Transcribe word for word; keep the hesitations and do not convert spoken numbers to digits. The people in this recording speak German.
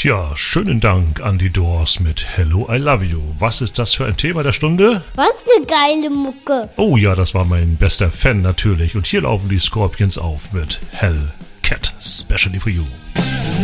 Tja, schönen Dank an die Doors mit Hello, I Love You. Was ist das für ein Thema der Stunde? Was eine geile Mucke. Oh ja, das war mein bester Fan natürlich. Und hier laufen die Scorpions auf mit Hellcat, specially for you.